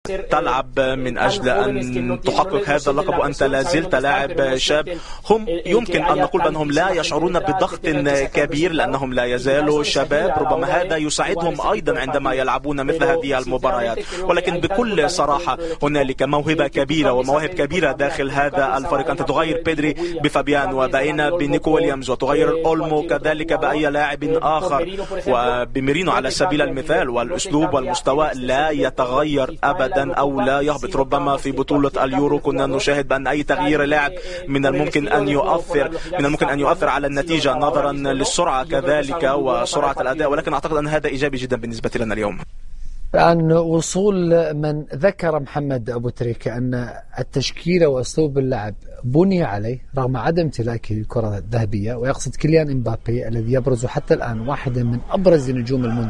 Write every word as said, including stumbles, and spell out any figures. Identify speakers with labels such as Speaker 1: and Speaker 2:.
Speaker 1: تلعب من أجل أن تحقق هذا اللقب وأنت لا زلت لاعب شاب. هم يمكن أن نقول بأنهم لا يشعرون بضغط كبير لأنهم لا يزالوا شباب، ربما هذا يساعدهم أيضا عندما يلعبون مثل هذه المباريات. ولكن بكل صراحة هنالك موهبة كبيرة ومواهب كبيرة داخل هذا الفريق. أنت تغير بيدري بفابيان وباينا بنيكو ويليامز، وتغير أولمو كذلك بأي لاعب آخر، وبميرينو على سبيل المثال، والأسلوب والمستوى لا يتغير أبدا أو لا يهبط. ربما في بطولة اليورو كنا نشاهد بأن أي تغيير لاعب من الممكن أن يؤثر من الممكن أن يؤثر على النتيجة نظرا للسرعة كذلك وسرعة الأداء، ولكن أعتقد أن هذا إيجابي جدا بالنسبة لنا اليوم.
Speaker 2: عن وصول من ذكر محمد أبو تريكة أن التشكيلة وأسلوب اللعب بني عليه رغم عدم امتلاكه الكرة الذهبية، ويقصد كيليان إمبابي الذي يبرز حتى الآن واحدا من أبرز نجوم المنتخب